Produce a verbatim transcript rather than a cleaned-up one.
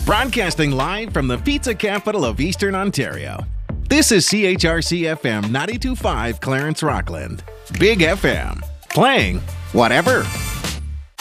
Broadcasting live from the pizza capital of Eastern Ontario. This is C H R C F M ninety-two point five Clarence Rockland. Big F M. Playing whatever.